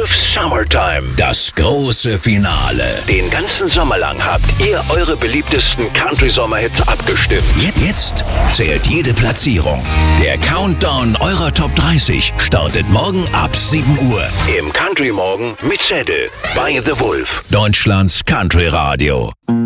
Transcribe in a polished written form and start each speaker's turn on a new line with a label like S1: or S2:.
S1: Wolf Summertime.
S2: Das große Finale.
S1: Den ganzen Sommer lang habt ihr eure beliebtesten Country-Sommerhits abgestimmt.
S2: Jetzt zählt jede Platzierung. Der Countdown eurer Top 30 startet morgen ab 7 Uhr.
S1: Im Country Morgen mit Zettel bei The Wolf.
S2: Deutschlands Country Radio.